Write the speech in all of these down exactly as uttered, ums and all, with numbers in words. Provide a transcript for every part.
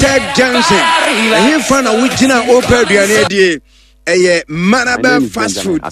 Greg Johnson. He found a witchina open the idea. A Manabel fast food.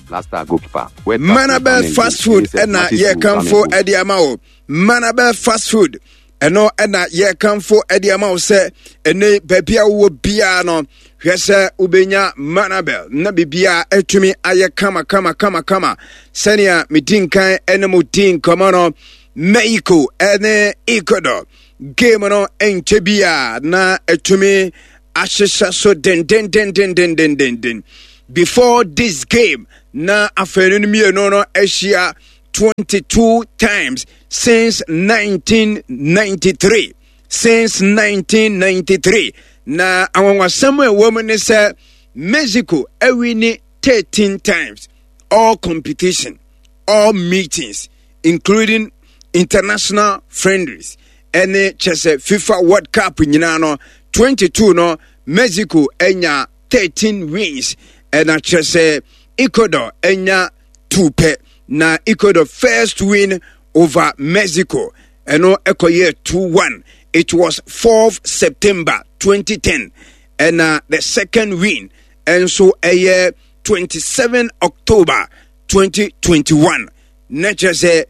Manabel fast food and a year come for Eddie Amao. Manabel fast food. And no, and a year come for Eddie Amao say, and ne Pepia would be no. Hwese ubenya Manabel na bibia etumi aye kama kama kama kama senia midinkan enemutin komono Mexico ene Ecuador game no enchebia na etumi ashesha so den den den den den den den den before this game na afenunu mi no no Asia twenty-two times since nineteen ninety-three since nineteen ninety-three. Na awon Samuel woman say Mexico every thirteen times all competition, all meetings, including international friendlies. Any chess FIFA World Cup nyina no twenty-two no Mexico enya thirteen wins and a chess Ecuador enya two pe na Ecuador first win over Mexico and no echo year two one. It was fourth September twenty ten and uh, the second win and so a year twenty-seventh October twenty twenty-one. Nature say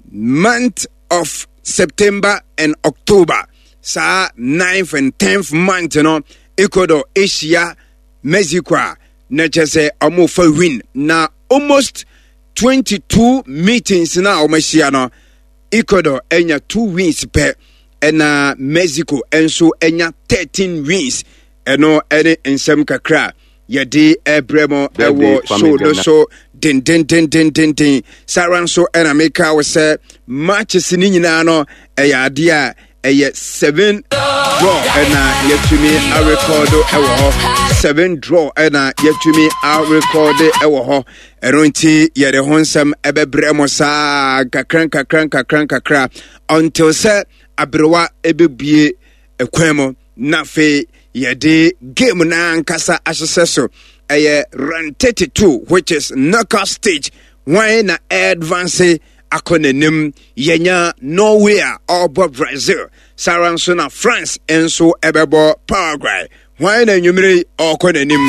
month of September and October sa ninth and tenth month you know Ecuador Asia Mexico nature say amo for win na almost twenty-two meetings now Mesiano Ecuador enya two wins per and uh, Mexico and so enya thirteen wins and no any in some kakra yadi ebremo ewo so do so din din din din din din saran so and America was say matches ni nyina no eya ade a eye seven draw and uh, yetumi a record ewo ho seven draw and uh, yetumi a record ewo ho eronti yede honsam ebebremo sa kakran kakran kakran kakra until say abrewa ebebie ekwemo na fe yede game na nkasa ahyeseso eye run thirty-two which is knockout stage why na advance akonenim yenya Norway or Brazil saranso na France enso ebebo Paraguay why na nyumire akonenim